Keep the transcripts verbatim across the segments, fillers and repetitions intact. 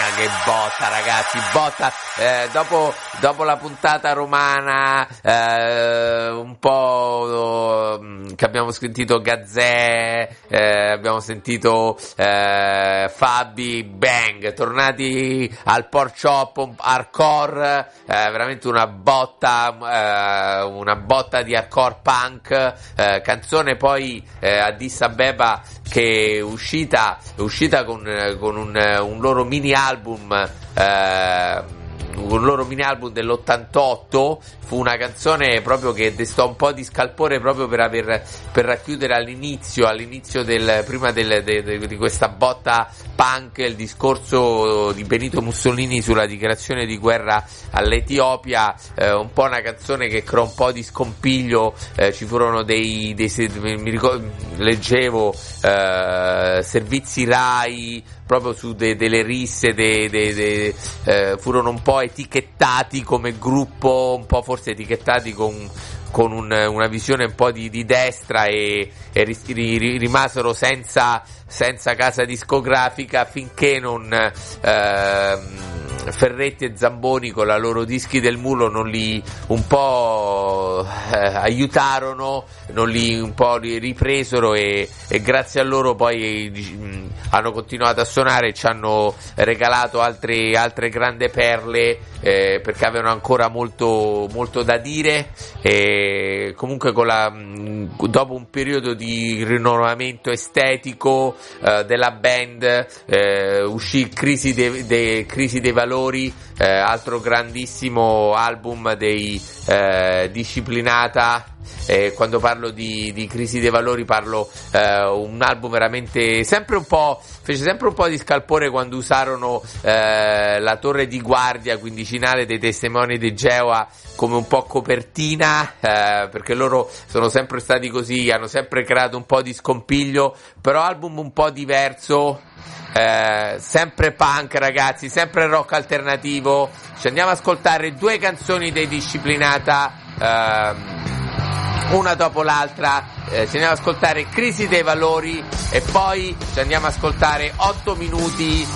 che botta, ragazzi, botta. Eh, dopo, dopo la puntata romana, eh, un po' eh, che abbiamo sentito Gazzè, eh, abbiamo sentito eh, Fabi, bang, tornati al pork chop hardcore, eh, veramente una botta, eh, una botta di hardcore punk, eh, canzone poi eh, Addis Abeba che è uscita, è uscita con, con un, un loro mini album, eh, un loro mini album dell'ottantotto. Fu una canzone proprio che destò un po' di scalpore proprio per aver, per racchiudere all'inizio, all'inizio del, prima del, de, de, di questa botta punk, il discorso di Benito Mussolini sulla dichiarazione di guerra all'Etiopia, eh, un po' una canzone che creò un po' di scompiglio, eh, ci furono dei, dei mi ricordo, leggevo, eh, servizi Rai, proprio su de, delle risse, de, de, de, eh, furono un po' etichettati come gruppo, un po' forse etichettati con, con un, una visione un po' di, di destra e, e ri, ri, rimasero senza, senza casa discografica finché non eh, Ferretti e Zamboni con la loro Dischi del Mulo non li un po' eh, aiutarono, non li un po' ripresero e, e grazie a loro poi mh, hanno continuato a suonare e ci hanno regalato altre, altre grandi perle, eh, perché avevano ancora molto, molto da dire. E comunque con la, mh, dopo un periodo di rinnovamento estetico eh, della band, eh, uscì Crisi dei, de, Crisi dei Valori, eh, altro grandissimo album dei eh, Disciplinata. Eh, quando parlo di, di Crisi dei Valori parlo eh, un album veramente sempre un po', fece sempre un po' di scalpore quando usarono eh, la torre di guardia quindicinale dei Testimoni di Geova come un po' copertina, eh, perché loro sono sempre stati così, hanno sempre creato un po' di scompiglio, però album un po' diverso, eh, sempre punk, ragazzi, sempre rock alternativo. Ci andiamo ad ascoltare due canzoni dei Disciplinata, ehm, una dopo l'altra, eh, ci andiamo ad ascoltare Crisi dei Valori e poi ci andiamo ad ascoltare otto minuti,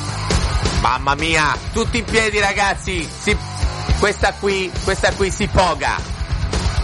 mamma mia, tutti in piedi, ragazzi, si, questa qui, questa qui si poga.